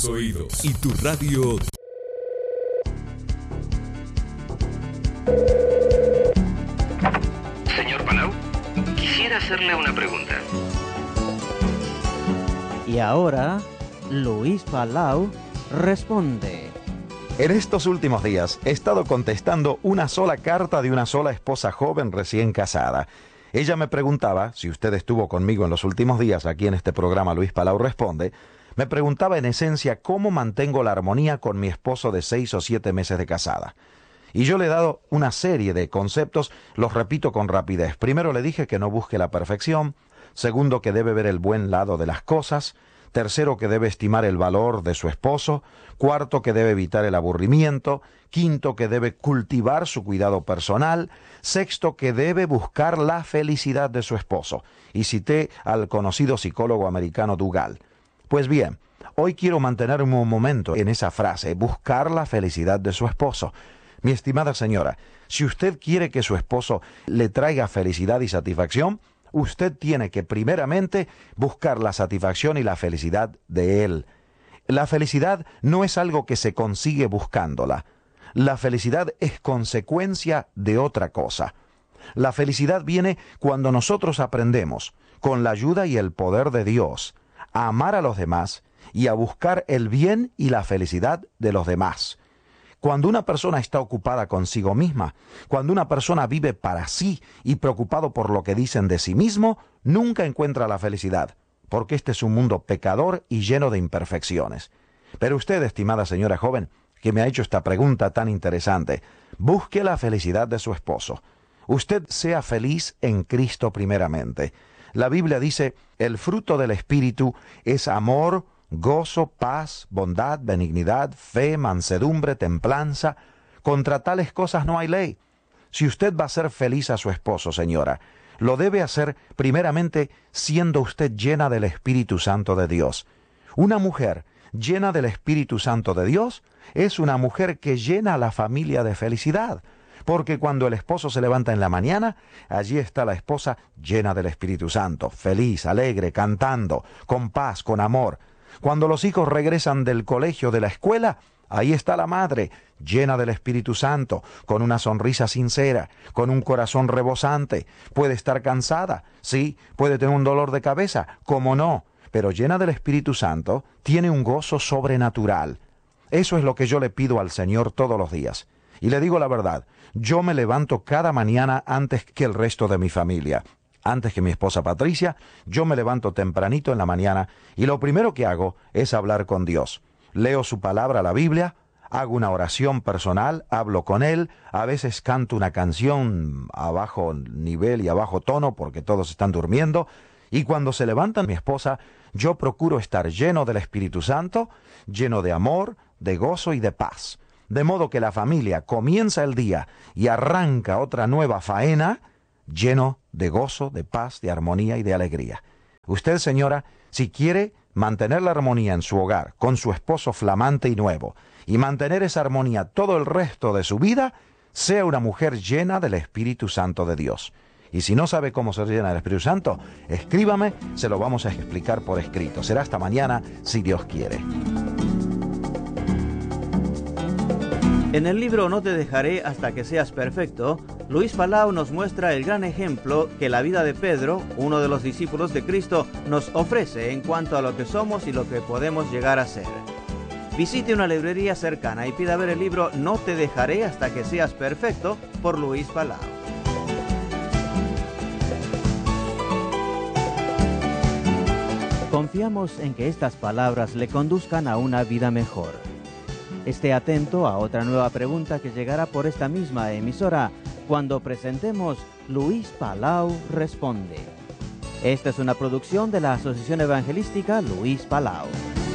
oídos y tu radio. Señor Palau, quisiera hacerle una pregunta. Y ahora, Luis Palau responde. En estos últimos días he estado contestando una sola carta de una sola esposa joven recién casada. Ella me preguntaba, si usted estuvo conmigo en los últimos días aquí en este programa Luis Palau Responde, me preguntaba en esencia cómo mantengo la armonía con mi esposo de 6 o 7 meses de casada. Y yo le he dado una serie de conceptos, los repito con rapidez. Primero le dije que no busque la perfección. Segundo, que debe ver el buen lado de las cosas. Tercero, que debe estimar el valor de su esposo. Cuarto, que debe evitar el aburrimiento. Quinto, que debe cultivar su cuidado personal. Sexto, que debe buscar la felicidad de su esposo. Y cité al conocido psicólogo americano Dougal. Pues bien, hoy quiero mantenerme un momento en esa frase, buscar la felicidad de su esposo. Mi estimada señora, si usted quiere que su esposo le traiga felicidad y satisfacción, usted tiene que primeramente buscar la satisfacción y la felicidad de él. La felicidad no es algo que se consigue buscándola. La felicidad es consecuencia de otra cosa. La felicidad viene cuando nosotros aprendemos, con la ayuda y el poder de Dios, a amar a los demás y a buscar el bien y la felicidad de los demás. Cuando una persona está ocupada consigo misma, cuando una persona vive para sí y preocupado por lo que dicen de sí mismo, nunca encuentra la felicidad, porque este es un mundo pecador y lleno de imperfecciones. Pero usted, estimada señora joven, que me ha hecho esta pregunta tan interesante, busque la felicidad de su esposo. Usted sea feliz en Cristo primeramente. La Biblia dice, el fruto del Espíritu es amor, gozo, paz, bondad, benignidad, fe, mansedumbre, templanza. Contra tales cosas no hay ley. Si usted va a ser feliz a su esposo, señora, lo debe hacer primeramente siendo usted llena del Espíritu Santo de Dios. Una mujer llena del Espíritu Santo de Dios es una mujer que llena a la familia de felicidad. Porque cuando el esposo se levanta en la mañana, allí está la esposa llena del Espíritu Santo, feliz, alegre, cantando, con paz, con amor. Cuando los hijos regresan del colegio, de la escuela, ahí está la madre, llena del Espíritu Santo, con una sonrisa sincera, con un corazón rebosante. Puede estar cansada, sí, puede tener un dolor de cabeza, cómo no, pero llena del Espíritu Santo, tiene un gozo sobrenatural. Eso es lo que yo le pido al Señor todos los días. Y le digo la verdad, yo me levanto cada mañana antes que el resto de mi familia. Antes que mi esposa Patricia, yo me levanto tempranito en la mañana y lo primero que hago es hablar con Dios. Leo su palabra, la Biblia, hago una oración personal, hablo con Él, a veces canto una canción a bajo nivel y a bajo tono porque todos están durmiendo, y cuando se levanta mi esposa, yo procuro estar lleno del Espíritu Santo, lleno de amor, de gozo y de paz. De modo que la familia comienza el día y arranca otra nueva faena, lleno de gozo, de paz, de armonía y de alegría. Usted, señora, si quiere mantener la armonía en su hogar, con su esposo flamante y nuevo, y mantener esa armonía todo el resto de su vida, sea una mujer llena del Espíritu Santo de Dios. Y si no sabe cómo ser llena del Espíritu Santo, escríbame, se lo vamos a explicar por escrito. Será hasta mañana, si Dios quiere. En el libro No te dejaré hasta que seas perfecto, Luis Palau nos muestra el gran ejemplo que la vida de Pedro, uno de los discípulos de Cristo, nos ofrece en cuanto a lo que somos y lo que podemos llegar a ser. Visite una librería cercana y pida ver el libro No te dejaré hasta que seas perfecto por Luis Palau. Confiamos en que estas palabras le conduzcan a una vida mejor. Esté atento a otra nueva pregunta que llegará por esta misma emisora cuando presentemos Luis Palau Responde. Esta es una producción de la Asociación Evangelística Luis Palau.